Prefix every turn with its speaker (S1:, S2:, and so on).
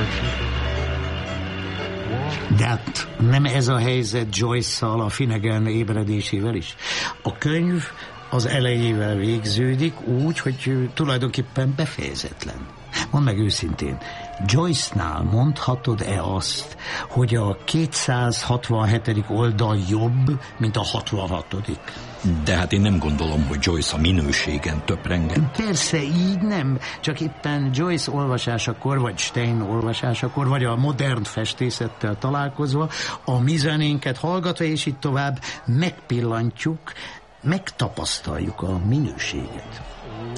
S1: De hát nem ez a helyzet Joyce-szal, a Finnegan ébredésével is? A könyv az elejével végződik úgy, hogy tulajdonképpen befejezetlen. Mondd meg őszintén, Joyce-nál mondhatod-e azt, hogy a 267. oldal jobb, mint a 66.
S2: De hát én nem gondolom, hogy Joyce a minőségen töprengett.
S1: Persze, így nem. Csak éppen Joyce olvasásakor, vagy Stein olvasásakor, vagy a modern festészettel találkozva, a mi zenénket hallgatva, és így tovább megpillantjuk, megtapasztaljuk a minőséget.